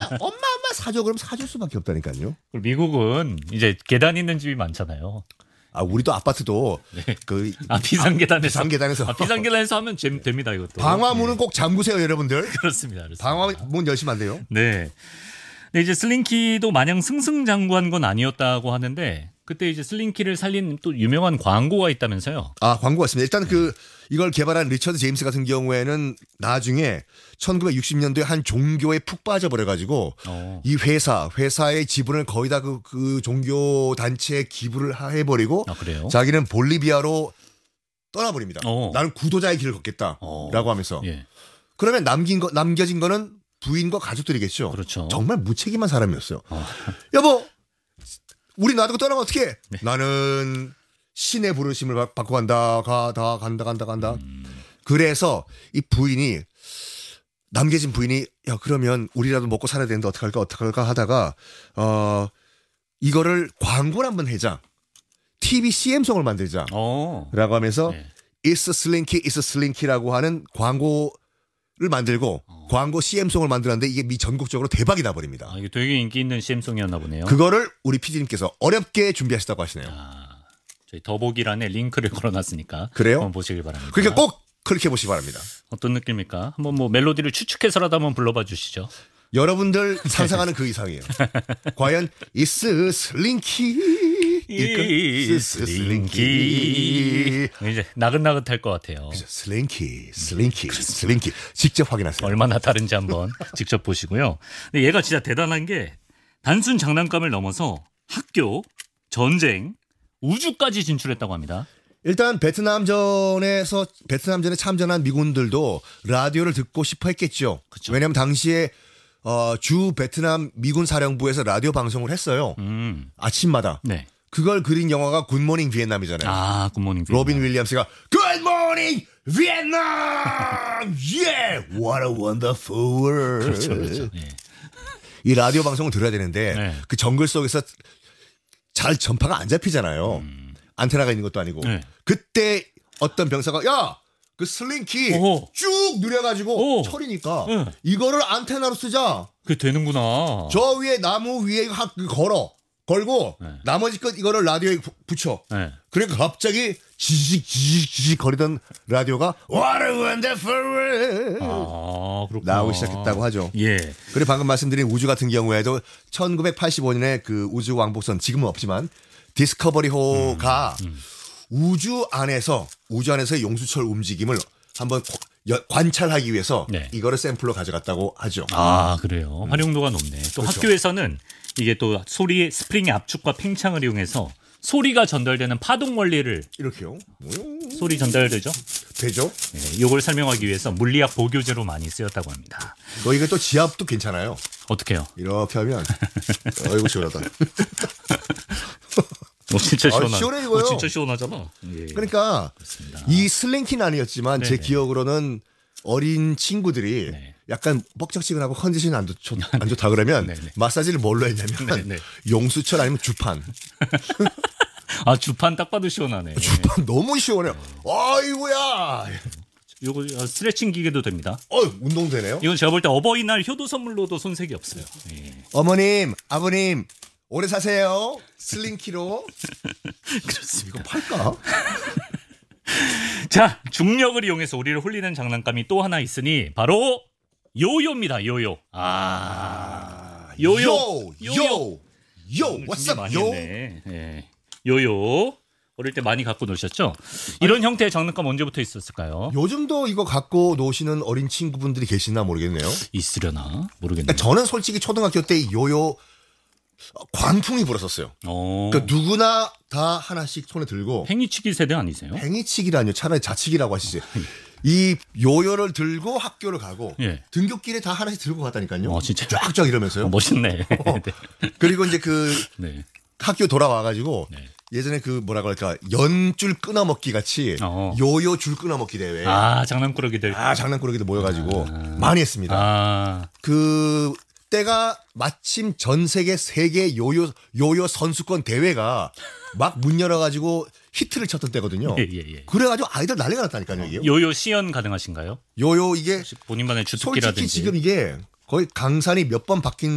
엄마 사줘 그럼 사줄 수밖에 없다니까요. 그리고 미국은 이제 계단 있는 집이 많잖아요. 아 우리도 아파트도 네. 그 비상계단에서. 비상계단에서 비상계단에서 하면 됩니다, 이것도. 방화문은 네. 꼭 잠그세요, 여러분들. 그렇습니다. 방화문 열시면 안 돼요. 네. 근데 이제 슬링키도 마냥 승승장구한 건 아니었다고 하는데 그때 이제 슬링키를 살린 또 유명한 광고가 있다면서요. 아, 광고가 있습니다. 일단 이걸 개발한 리처드 제임스 같은 경우에는 나중에 1960년도에 한 종교에 푹 빠져버려가지고 이 회사의 지분을 거의 다 그 종교 단체에 기부를 해버리고 그래요? 자기는 볼리비아로 떠나버립니다. 어. 나는 구도자의 길을 걷겠다라고 하면서. 예. 그러면 남겨진 거는 부인과 가족들이겠죠. 그렇죠. 정말 무책임한 사람이었어요. 여보, 우리 놔두고 떠나면 어떡해? 네. 나는 신의 부르심을 받고 간다. 간다. 그래서 이 부인이 남겨진 부인이 야 그러면 우리라도 먹고 살아야 되는데 어떡할까 하다가 이거를 광고를 한번 해자. TV CM송을 만들자라고 하면서 네. It's a Slinky라고 하는 광고를 만들고 광고 CM송을 만들었는데 이게 전국적으로 대박이 나버립니다. 이게 되게 인기 있는 CM송이었나 보네요. 그거를 우리 PD님께서 어렵게 준비하시다고 하시네요. 저희 더보기란에 링크를 걸어놨으니까 그래요? 한번 보시길 바랍니다. 그러니까 꼭 클릭해 보시기 바랍니다. 어떤 느낌입니까? 한번 뭐 멜로디를 추측해서라도 한번 불러봐 주시죠. 여러분들 상상하는 그 이상이에요. 과연 It's a Slinky 슬링키 이제 나긋나긋할 것 같아요. 슬링키 직접 확인하세요. 얼마나 다른지 한번 직접 보시고요. 근데 얘가 진짜 대단한 게 단순 장난감을 넘어서 학교, 전쟁, 우주까지 진출했다고 합니다. 일단 베트남전에 참전한 미군들도 라디오를 듣고 싶어 했겠죠. 그쵸. 왜냐하면 당시에 주 베트남 미군 사령부에서 라디오 방송을 했어요. 아침마다. 네. 그걸 그린 영화가 굿모닝 비엔남이잖아요. 굿모닝 비엔남. 로빈 윌리엄스가 굿모닝 비엔남! Yeah! What a wonderful world. 그렇죠. 네. 이 라디오 방송을 들어야 되는데 네. 그 정글 속에서 잘 전파가 안 잡히잖아요. 안테나가 있는 것도 아니고. 네. 그때 어떤 병사가 야! 그 슬링키 쭉 늘려가지고 철이니까 이거를 안테나로 쓰자. 그게 되는구나. 저 위에 나무 위에 걸고 나머지 것 이거를 라디오에 붙여. 네. 그러니까 갑자기 지직 거리던 라디오가 What a wonderful world 그렇구나. 나오기 시작했다고 하죠. 예. 그리고 방금 말씀드린 우주 같은 경우에도 1985년에 그 우주 왕복선 지금은 없지만 디스커버리호가 우주 안에서의 용수철 움직임을 한번 관찰하기 위해서 이거를 샘플로 가져갔다고 하죠. 그래요. 활용도가 높네. 또 그렇죠. 학교에서는 이게 또 소리의 스프링의 압축과 팽창을 이용해서 소리가 전달되는 파동 원리를 이렇게요. 소리 전달되죠? 되죠. 네, 이걸 설명하기 위해서 물리학 보교재로 많이 쓰였다고 합니다. 이게 또 지압도 괜찮아요. 어떻게요? 이렇게 하면 어이구 시원하다. 진짜 시원하다. 시원해 이거요. 진짜 시원하잖아. 예. 그러니까 그렇습니다. 이 슬링키는 아니었지만 제 네네. 기억으로는 어린 친구들이 약간 뻑적지근하고 컨디션이 안 좋다 그러면 마사지를 뭘로 했냐면 용수철 아니면 주판. 주판 딱 봐도 시원하네. 주판 너무 시원해요. 아이고야. 요거 스트레칭 기계도 됩니다. 운동되네요. 이건 제가 볼 때 어버이날 효도 선물로도 손색이 없어요. 예. 어머님, 아버님 오래 사세요. 슬링키로. 그렇습니다. 이거 팔까? 자, 중력을 이용해서 우리를 홀리는 장난감이 또 하나 있으니 바로 요요입니다. 요요. 요요. What's up, 요? 예. 요요. 어릴 때 많이 갖고 노셨죠? 이런 형태의 장난감 언제부터 있었을까요? 요즘도 이거 갖고 노시는 어린 친구분들이 계시나 모르겠네요. 있으려나? 모르겠네요. 저는 솔직히 초등학교 때 이 요요 광풍이 불었었어요. 그러니까 누구나 다 하나씩 손에 들고. 행위치기 세대 아니세요? 행위치기라뇨. 차라리 자치기라고 하시지. 이 요요를 들고 학교를 가고 등굣길에 다 하나씩 들고 갔다니까요. 진짜 쫙쫙 이러면서요. 멋있네. 그리고 이제 학교 돌아와가지고 예전에 뭐라 그럴까 연줄 끊어먹기 같이 요요 줄 끊어먹기 대회. 장난꾸러기들. 장난꾸러기들 모여가지고 많이 했습니다. 그 때가 마침 전 세계 요요 선수권 대회가 막 문 열어가지고 히트를 쳤던 때거든요. 그래가지고 아이들 난리가 났다니까요. 이게. 요요 시연 가능하신가요? 요요 이게 본인만의 주특기라든지. 솔직히 지금 이게 거의 강산이 몇 번 바뀐